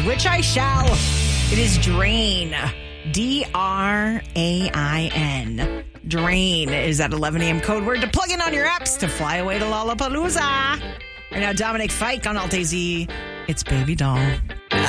which I shall. It is Drain. D-R-A-I-N. Drain is that 11 a.m. code word to plug in on your apps to fly away to Lollapalooza. Right now, Dominic Fike on Alt AZ. It's Baby Doll.